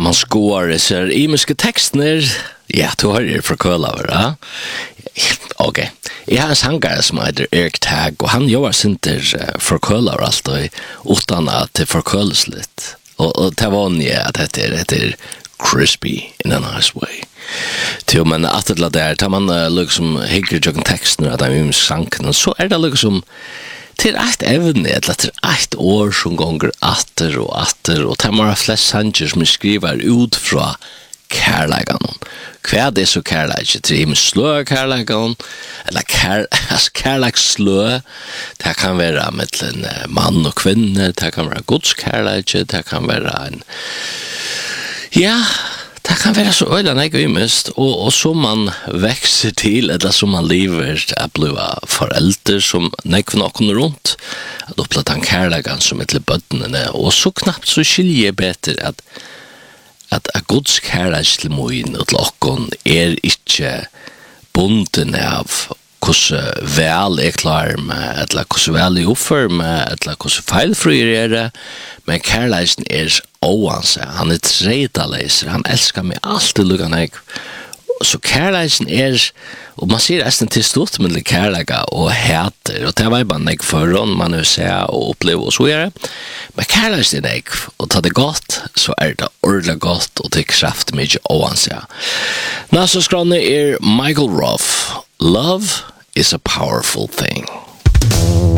man skoar ser imiske tekstner. Ja, du har det för kölaver, ja. Okej. Jag har en sangare som heter Erik Tag och han jobbar inte för kölaver alltid utan att det förköls lite. Och det var ni att det är crispy in a nice way. Till men att det där tar man liksom higger jogging texten att de sanken så är det liksom till ett evne eller till ett år som gånger atter och tar man flest sanger som skriver ut från kärlekan. Kvad är så kärlek till slö kärlekan eller kärleksslö. Det kan vara mellan man och kvinna, det kan vara Guds kärlek, det kan vara en ja, det kan vara så öjlan egoistiskt och som man växer till eller som man lever att bli förälder som nekvar kommer runt att uppleva den kärlekan som ett bötterna och så knappt så skiljer bättre att Guds kärlek till moin och lockon inte bunden av hur väl är klar med eller hur väl är uppför med eller hur feilfri är det men kärleken är oanse, han är tredaleser, han älskar mig alltid lugga nek. Så kärleken är, och man ser nästan till stort med kärleka och häter, och det var bara nek förrån man nu ser och upplever och så är det. Men kärleken är nek, och tar det gott så är det ordentligt gott och det är kraft mycket oanse. Nästa skrån är Michael Ruff. Love is a powerful thing.